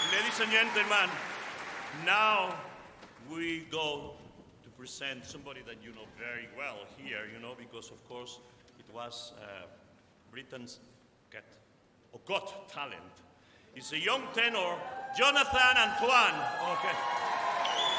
Ladies and gentlemen, now we go to present somebody that you know very well here, because of course it was Britain's Got Talent. It's a young tenor, Jonathan Antoine. Okay.